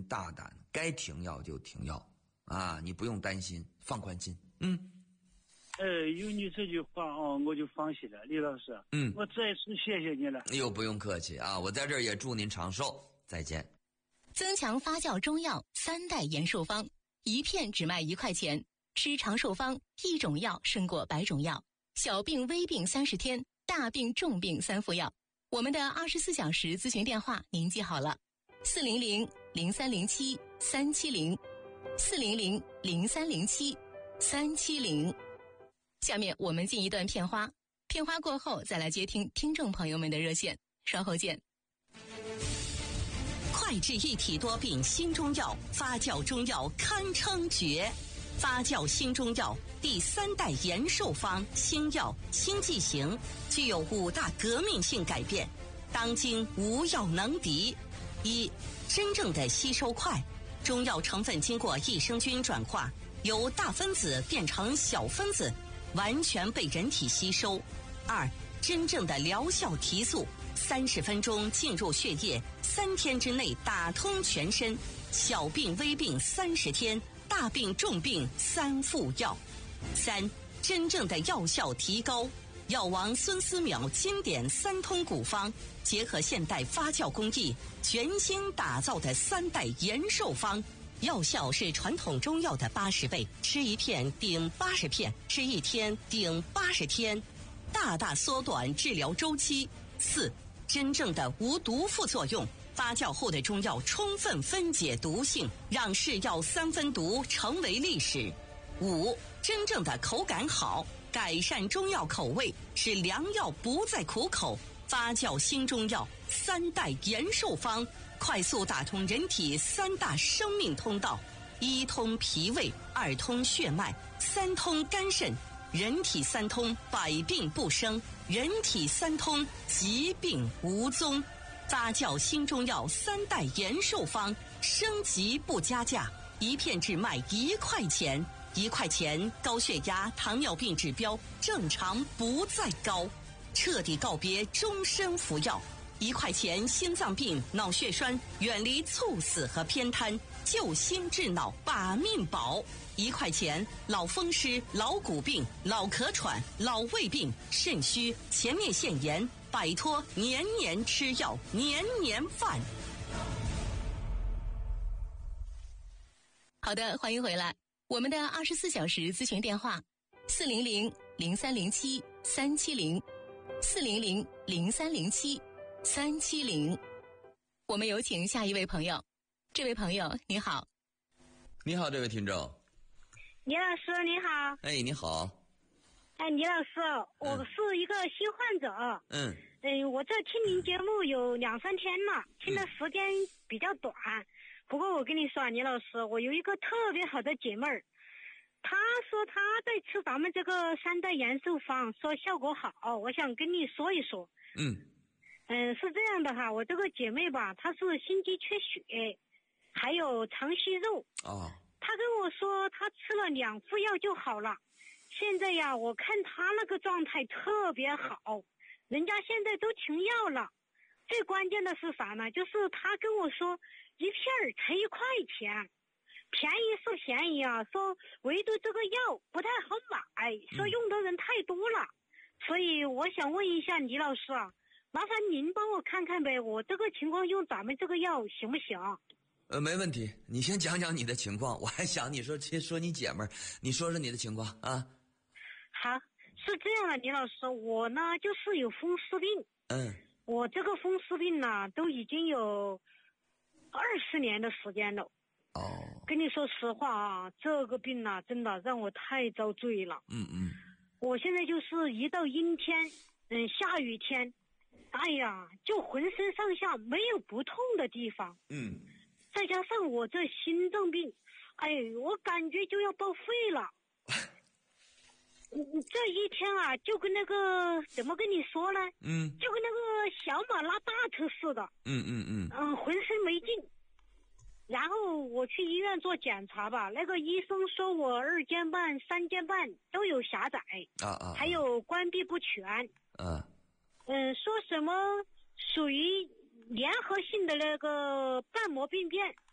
大胆，该停药就停药啊，你不用担心，放宽心。 有你这句话我就放心了，李老师。我再次谢谢你了。 不用客气啊，我在这儿也祝您长寿，再见。 增强发酵中药3代延寿方，一片只卖1块钱，吃长寿方，一种药胜过100种药，小病微病30天，大病重病3副药。我们的24小时咨询电话您记好了，400-0307-370，400-0307-370。下面我们进一段片花，片花过后再来接听听众朋友们的热线，稍后见。 快治一体多病新中药，发酵中药堪称绝。发酵新中药第3代延寿方新药新剂型，具有5大革命性改变，当今无药能敌。1. 真正的吸收快，中药成分经过益生菌转化，由大分子变成小分子，完全被人体吸收。2. 真正的疗效提速，30分钟进入血液，3天之内打通全身，小病微病30天，大病重病3副药。3. 真正的药效提高，药王孙思邈经典3通古方，结合现代发酵工艺，全新打造的3代延寿方，药效是传统中药的80倍，吃1片顶80片，吃1天顶80天，大大缩短治疗周期。4. 真正的无毒副作用，发酵后的中药充分分解毒性，让是药3分毒成为历史。5. 真正的口感好，改善中药口味，使良药不再苦口。发酵新中药3代延寿方，快速打通人体3大生命通道：1通脾胃，2通血脉，3通肝肾。人体3通，百病不生；人体3通，疾病无踪。发酵新中药3代延寿方，升级不加价，一片只卖1块钱，1块钱高血压、糖尿病指标正常不再高，彻底告别终身服药。1块钱心脏病、脑血栓远离猝死和偏瘫，救心治脑把命保。1块钱老风湿、老骨病、老咳喘、老胃病、肾虚、前列腺炎，摆脱年年吃药、年年犯。 好的，欢迎回来。我们的24小时咨询电话400-0307-370，400-0307-370。我们有请下一位朋友。这位朋友你好。 你好，这位听众。 李老师你好。 你好。 李老师，我是一个新患者。我这听您节目有2-3天了，听的时间比较短。不过我跟你说，李老师，我有一个特别好的姐妹儿，她说她在吃咱们这个3代延寿方，说效果好，我想跟你说一说。是这样的哈，我这个姐妹吧，她是心肌缺血，还有肠息肉。她跟我说她吃了2副药就好了。现在呀，我看她那个状态特别好，人家现在都停药了。最关键的是啥呢？就是她跟我说1片才1块钱，便宜是便宜啊，说唯独这个药不太好买，说用的人太多了。所以我想问一下李老师啊，麻烦您帮我看看呗，我这个情况用咱们这个药行不行？ 没问题，你先讲讲你的情况，我还想你说你姐们儿，你说说你的情况啊。 好，是这样的，李老师，我呢就是有风湿病。我这个风湿病呢都已经有20年的时间了。跟你说实话啊，这个病呢真的让我太遭罪了。我现在就是一到阴天，下雨天，哎呀，就浑身上下没有不痛的地方。再加上我这心脏病，我感觉就要报废了。这一天啊，就跟那个怎么跟你说呢？就跟那个小马拉大车似的。浑身没劲。然后我去医院做检查吧，那个医生说我2尖瓣、3尖瓣都有狭窄，还有关闭不全。说什么属于联合性的那个瓣膜病变，